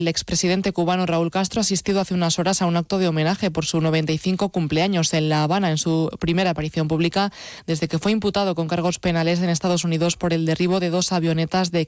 El expresidente cubano Raúl Castro ha asistido hace unas horas a un acto de homenaje por su 95 cumpleaños en La Habana, en su primera aparición pública desde que fue imputado con cargos penales en Estados Unidos por el derribo de 2 avionetas de